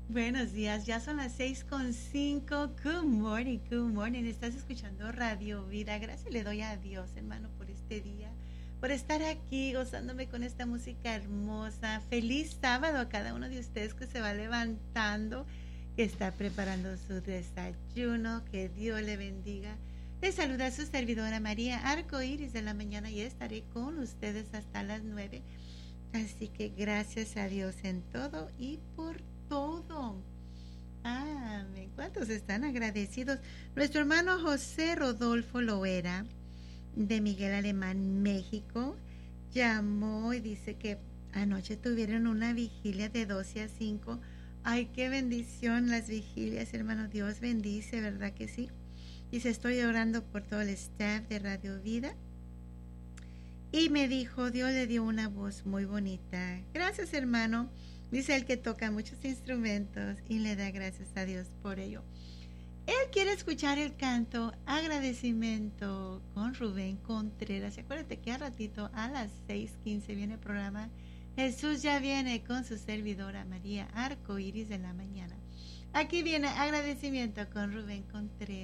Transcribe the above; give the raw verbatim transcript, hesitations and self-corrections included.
Buenos días, ya son las seis con cinco. Good morning, good morning. Estás escuchando Radio Vida. Gracias le doy a Dios, hermano, por este día, por estar aquí gozándome con esta música hermosa. Feliz sábado a cada uno de ustedes que se va levantando, que está preparando su desayuno. Que Dios le bendiga. Les saluda a su servidora María Arcoíris de la mañana y estaré con ustedes hasta las nueve. Así que gracias a Dios en todo y por todo. Amén. ¿Cuántos están agradecidos? Nuestro hermano José Rodolfo Loera, de Miguel Alemán, México, llamó y dice que anoche tuvieron una vigilia de doce a cinco. Ay, qué bendición las vigilias, hermano. Dios bendice, ¿verdad que sí? Dice, estoy orando por todo el staff de Radio Vida. Y me dijo, Dios le dio una voz muy bonita. Gracias, hermano. Dice él que toca muchos instrumentos y le da gracias a Dios por ello. Él quiere escuchar el canto Agradecimiento con Rubén Contreras. Y acuérdate que a ratito a las seis quince viene el programa Jesús ya viene con su servidora María Arcoíris de la mañana. Aquí viene Agradecimiento con Rubén Contreras.